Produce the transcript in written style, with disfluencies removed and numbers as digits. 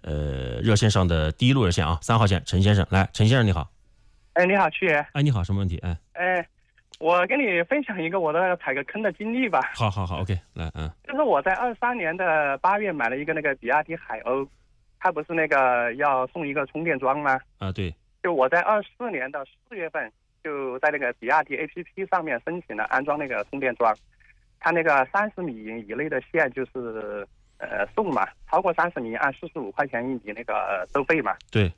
热线上的第一路热线啊，3号线陈先生，来，陈先生你好。 哎，你好，曲爷。 哎，你好，什么问题？ 我跟你分享一个我的踩个坑的经历吧。 好，OK， 来， 就是我在23年的8月买了一个那个比亚迪海鸥，它不是那个要送一个充电桩吗？ 啊，对。 就我在24年的4月份就在那个比亚迪 APP 上面申请了安装那个充电桩，它那个30米以内的线就是送嘛，超过30米按45块钱一米那个收费嘛。 对。